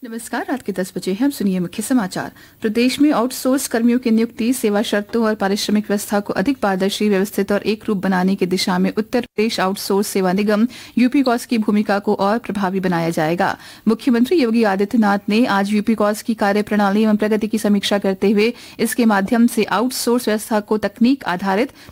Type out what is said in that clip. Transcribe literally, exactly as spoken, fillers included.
नमस्कार। रात के दस बजे हैं। अब सुनिए मुख्य समाचार। प्रदेश में आउटसोर्स कर्मियों की नियुक्ति, सेवा शर्तों और पारिश्रमिक व्यवस्था को अधिक पारदर्शी, व्यवस्थित और एक रूप बनाने की दिशा में उत्तर प्रदेश आउटसोर्स सेवा निगम यूपी कॉस की भूमिका को और प्रभावी बनाया जाएगा। मुख्यमंत्री योगी आदित्यनाथ ने आज यूपी कॉस की कार्य प्रणाली एवं प्रगति की समीक्षा करते हुए इसके माध्यम से आउटसोर्स व्यवस्था को तकनीक आधारित